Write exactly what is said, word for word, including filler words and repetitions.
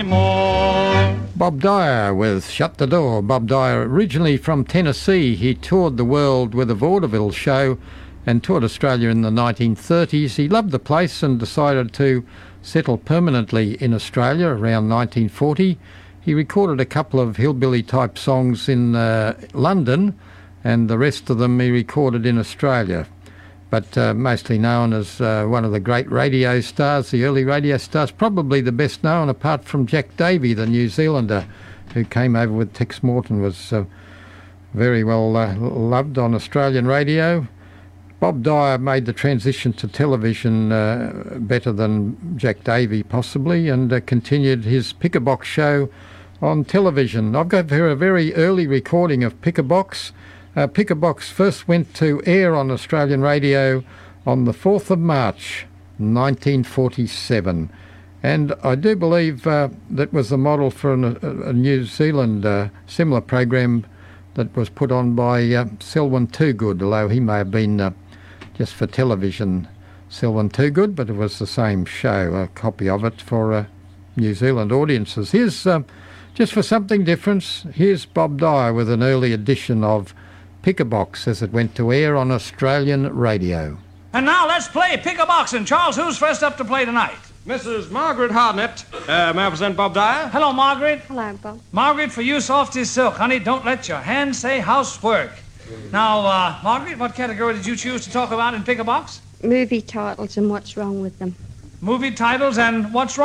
Bob Dyer with Shut the Door. Bob Dyer, originally from Tennessee, he toured the world with a vaudeville show and toured Australia in the nineteen thirties. He loved the place and decided to settle permanently in Australia around nineteen forty. He recorded a couple of hillbilly-type songs in uh, London, and the rest of them he recorded in Australia. But uh, mostly known as uh, one of the great radio stars, the early radio stars, probably the best known apart from Jack Davey, the New Zealander, who came over with Tex Morton, was uh, very well uh, loved on Australian radio. Bob Dyer made the transition to television uh, better than Jack Davey possibly, and uh, continued his Pick-a-Box show on television. I've got here a very early recording of Pick-a-Box. Uh, Pick-a-Box first went to air on Australian radio on the fourth of March nineteen forty-seven, and I do believe uh, that was the model for an, a, a New Zealand uh, similar program that was put on by uh, Selwyn Toogood, although he may have been uh, just for television Selwyn Toogood, but it was the same show, a copy of it for uh, New Zealand audiences. Here's, uh, just for something different, here's Bob Dyer with an early edition of Pick-a-Box as it went to air on Australian radio. And now let's play Pick-a-Box. And Charles, who's first up to play tonight? Missus Margaret Hardnett. Uh, may I present Bob Dyer? Hello, Margaret. Hello, Bob. Margaret, for you, soft as silk. Honey, don't let your hands say housework. Now, uh, Margaret, what category did you choose to talk about in Pick-a-Box? Movie titles and what's wrong with them. Movie titles and what's wrong